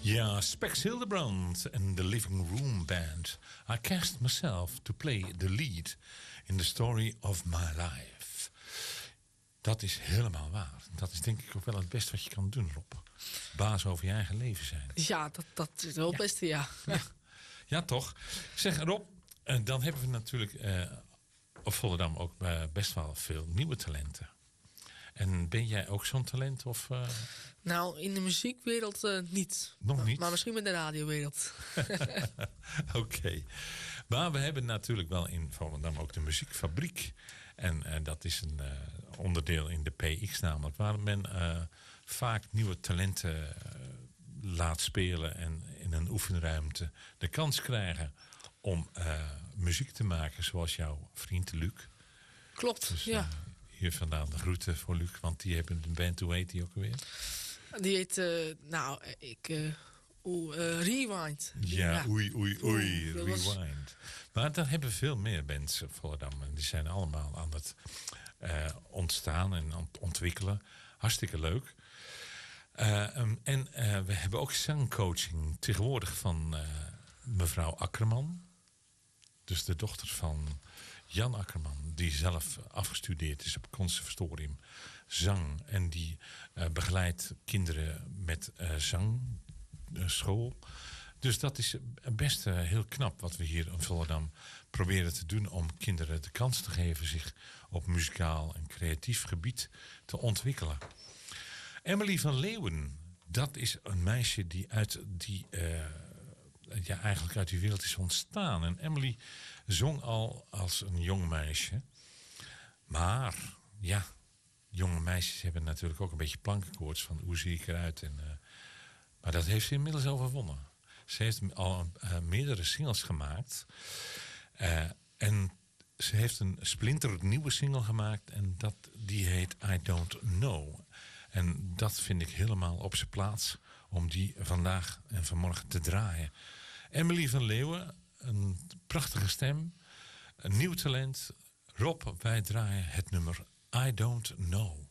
Ja, Spex Hildebrand en the Living Room Band. I cast myself to play the lead in the story of my life. Dat is helemaal waar. Dat is denk ik ook wel het beste wat je kan doen, Rob. Baas over je eigen leven zijn. Ja, dat is wel het beste, ja. Ja, toch? Zeg, Rob, dan hebben we natuurlijk op Volendam ook best wel veel nieuwe talenten. En ben jij ook zo'n talent? Of, Nou, in de muziekwereld niet. Nog niet? Maar misschien met de radiowereld. Oké. Maar we hebben natuurlijk wel in Volendam ook de muziekfabriek. En dat is een onderdeel in de PX namelijk. Waar men vaak nieuwe talenten laat spelen. En in een oefenruimte de kans krijgen om muziek te maken. Zoals jouw vriend Luc. Klopt, Dus, ja. Hier vandaan de groeten voor Luc. Want die hebben een band, hoe heet die ook alweer? Die heet, Rewind. Ja, oei, dat was... Rewind. Maar daar hebben veel meer bands Volendam. En die zijn allemaal aan het ontstaan en aan het ontwikkelen. Hartstikke leuk. We hebben ook zangcoaching tegenwoordig van mevrouw Akkerman. Dus de dochter van Jan Akkerman, die zelf afgestudeerd is op het conservatorium zang. En die begeleidt kinderen met zangschool. Dus dat is best heel knap wat we hier in Volendam proberen te doen om kinderen de kans te geven zich op muzikaal en creatief gebied te ontwikkelen. Emily van Leeuwen, dat is een meisje die eigenlijk uit die wereld is ontstaan. En Emily zong al als een jong meisje. Maar ja, jonge meisjes hebben natuurlijk ook een beetje plankenkoorts van hoe zie ik eruit. Maar dat heeft ze inmiddels overwonnen. Ze heeft al meerdere singles gemaakt. En ze heeft een splinternieuwe single gemaakt. En die heet I Don't Know. En dat vind ik helemaal op zijn plaats om die vandaag en vanmorgen te draaien. Emily van Leeuwen, een prachtige stem, een nieuw talent. Rob, wij draaien het nummer I Don't Know.